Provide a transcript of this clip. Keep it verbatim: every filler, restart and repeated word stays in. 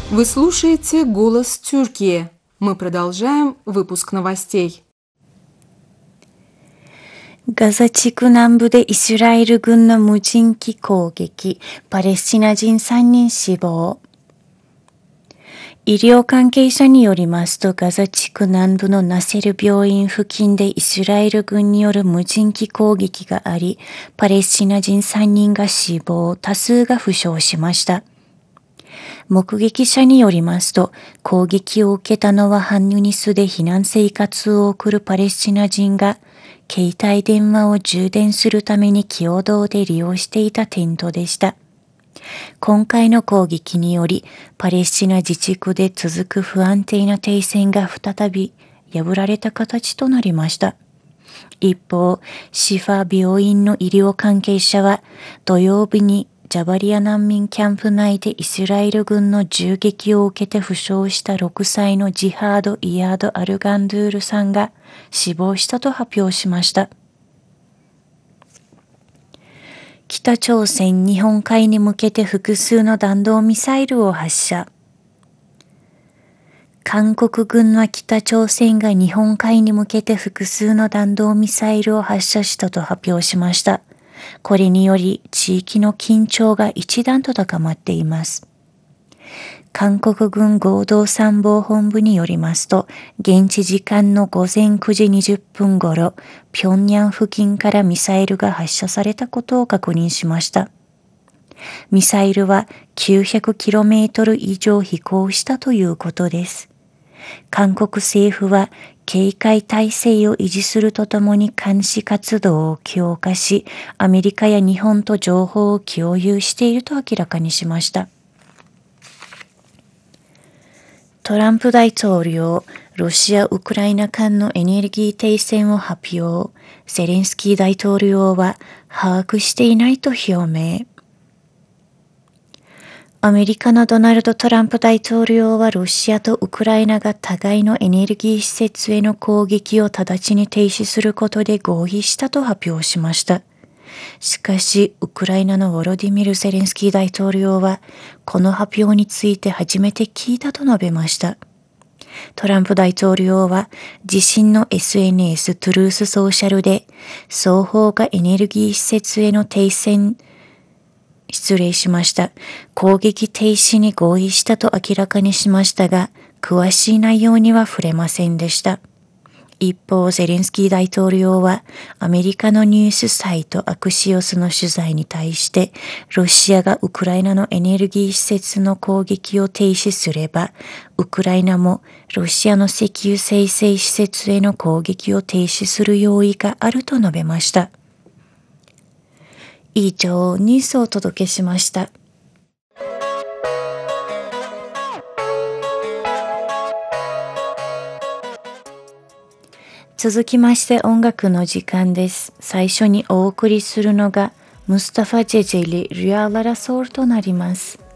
Вы слушаете «Голос Тюркии». Мы продолжаем выпуск новостей. ガザ地区南部でイスラエル軍の無人機攻撃、パレスチナ人さんにん死亡。医療関係者によりますと、ガザ地区南部のナセル病院付近でイスラエル軍による無人機攻撃があり、パレスチナ人さんにんが死亡、多数が負傷しました。目撃者によりますと、攻撃を受けたのはハンユニスで避難生活を送るパレスチナ人が、携帯電話を充電するために共同で利用していたテントでした。今回の攻撃により、パレスチナ自治区で続く不安定な停戦が再び破られた形となりました。一方、シファ病院の医療関係者は、土曜日にジャバリア難民キャンプ内でイスラエル軍の銃撃を受けて負傷したろくさいのジハード・イヤード・アルガンドゥールさんが死亡したと発表しました。北朝鮮日本海に向けて複数の弾道ミサイルを発射。韓国軍は北朝鮮が日本海に向けて複数の弾道ミサイルを発射したと発表しました。これにより地域の緊張が一段と高まっています。韓国軍合同参謀本部によりますと、現地時間のごぜんくじにじゅっぷん頃、平壌付近からミサイルが発射されたことを確認しました。ミサイルは きゅうひゃくキロメートル 以上飛行したということです。韓国政府は警戒態勢を維持するとともに監視活動を強化し、アメリカや日本と情報を共有していると明らかにしました。トランプ大統領、ロシア・ウクライナ間のエネルギー停戦を発表。ゼレンスキー大統領は把握していないと表明。アメリカのドナルド・トランプ大統領はロシアとウクライナが互いのエネルギー施設への攻撃を直ちに停止することで合意したと発表しました。しかし、ウクライナのウォロディミル・ゼレンスキー大統領は、この発表について初めて聞いたと述べました。トランプ大統領は、自身の エスエヌエス トゥルースソーシャルで、双方がエネルギー施設への停戦、失礼しました。攻撃停止に合意したと明らかにしましたが、詳しい内容には触れませんでした。一方、ゼレンスキー大統領は、アメリカのニュースサイトアクシオスの取材に対して、ロシアがウクライナのエネルギー施設の攻撃を停止すれば、ウクライナもロシアの石油精製施設への攻撃を停止する用意があると述べました。以上、ニュースをお届けしました。続きまして音楽の時間です。最初にお送りするのがムスタファ・ジェジェリ・リュア・ララソールとなります。